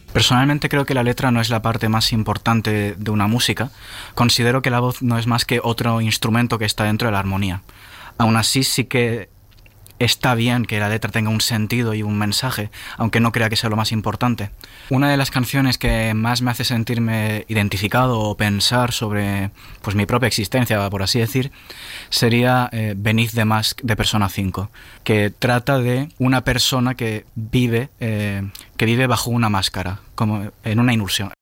Personalmente creo que la letra no es la parte más importante de una música. Considero que la voz no es más que otro instrumento que está dentro de la armonía. Aún así sí que está bien que la letra tenga un sentido y un mensaje, aunque no crea que sea lo más importante. Una de las canciones que más me hace sentirme identificado o pensar sobre pues mi propia existencia, por así decir, sería Beneath the Mask de Persona 5, que trata de una persona que vive bajo una máscara, como en una ilusión.